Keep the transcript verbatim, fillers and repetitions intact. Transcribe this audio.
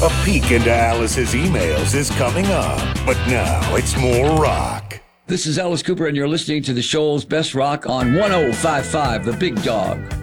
A peek into Alice's emails is coming up, but now it's more rock. This is Alice Cooper, and you're listening to the show's Best Rock on one oh five point five The Big Dog.